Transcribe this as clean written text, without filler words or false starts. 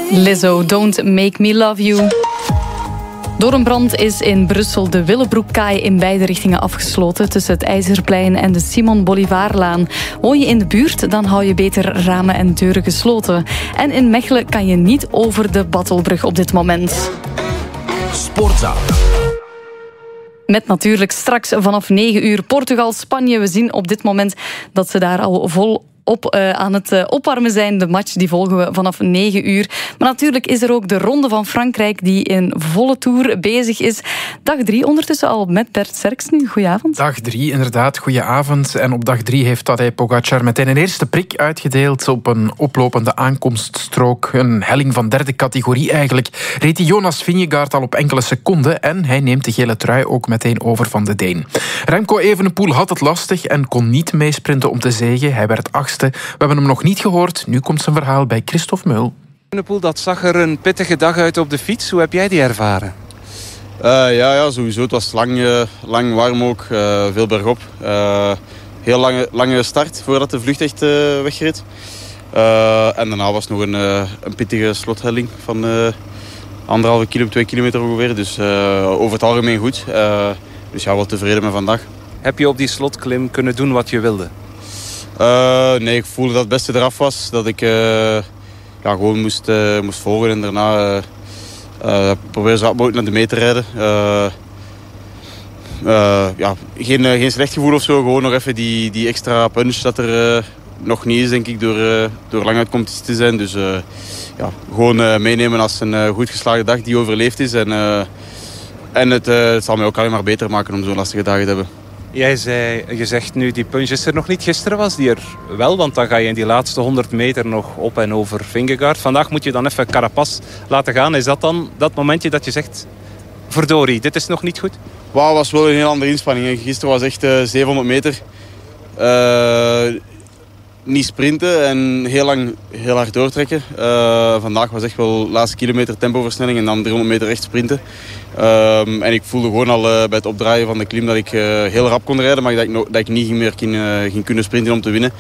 Lizzo, Don't Make Me Love You. Door een brand is in Brussel de Willebroekkaai in beide richtingen afgesloten tussen het IJzerplein en de Simon Bolivarlaan. Woon je in de buurt, dan hou je beter ramen en deuren gesloten. En in Mechelen kan je niet over de Battelbrug op dit moment. Sportza. Met natuurlijk straks vanaf 9 uur Portugal-Spanje. We zien op dit moment dat ze daar al vol aan het opwarmen zijn. De match die volgen we vanaf 9 uur. Maar natuurlijk is er ook de Ronde van Frankrijk die in volle toer bezig is. Dag 3 ondertussen al met Bert Serks nu. Goedenavond. Dag 3, inderdaad. Goedenavond. En op dag 3 heeft Tadej Pogacar meteen een eerste prik uitgedeeld op een oplopende aankomststrook. Een helling van 3e categorie eigenlijk. Reed hij Jonas Vingegaard al op enkele seconden en hij neemt de gele trui ook meteen over van de Deen. Remco Evenepoel had het lastig en kon niet meesprinten om te zegen. Hij werd 8e. We hebben hem nog niet gehoord. Nu komt zijn verhaal bij Christophe Meul. Evenepoel, dat zag er een pittige dag uit op de fiets. Hoe heb jij die ervaren? Ja, sowieso. Het was lang warm ook. Veel bergop. Heel lange start voordat de vlucht echt wegreed. En daarna was nog een pittige slothelling van 1,5 kilometer, 2 kilometer ongeveer. Dus over het algemeen goed. Dus ja, wel tevreden met vandaag. Heb je op die slotklim kunnen doen wat je wilde? Nee, ik voelde dat het beste eraf was. Dat ik gewoon moest volgen en daarna proberen zo hard mogelijk naar de meet te rijden. Geen slecht gevoel of zo. Gewoon nog even die extra punch dat er nog niet is, denk ik, door lang uit competitie te zijn. Dus gewoon meenemen als een goed geslaagde dag die overleefd is. En het zal mij ook alleen maar beter maken om zo'n lastige dagen te hebben. Je zegt nu, die punch is er nog niet. Gisteren was die er wel, want dan ga je in die laatste 100 meter nog op en over Vingegaard. Vandaag moet je dan even Carapaz laten gaan. Is dat dan dat momentje dat je zegt, verdorie, dit is nog niet goed? Wauw, was wel een heel andere inspanning. Gisteren was echt 700 meter. Niet sprinten en heel hard doortrekken. Vandaag was echt wel laatste kilometer tempoversnelling en dan 300 meter echt sprinten. En ik voelde gewoon al bij het opdraaien van de klim dat ik heel rap kon rijden, maar dat ik niet meer ging kunnen sprinten om te winnen.